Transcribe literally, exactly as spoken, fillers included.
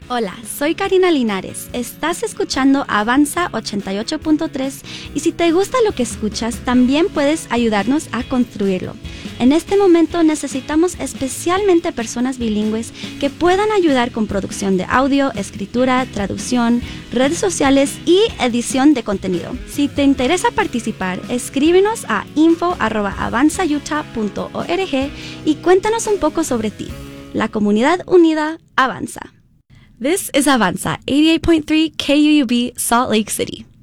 Hola, soy Karina Linares. Estás escuchando Avanza ochenta y ocho punto tres y si te gusta lo que escuchas, también puedes ayudarnos a construirlo. En este momento necesitamos especialmente personas bilingües que puedan ayudar con producción de audio, escritura, traducción, redes sociales y edición de contenido. Si te interesa participar, escríbenos a info arroba avanza utah punto org y cuéntanos un poco sobre ti. La comunidad unida avanza. This is Avanza, eighty-eight point three K U U B, Salt Lake City.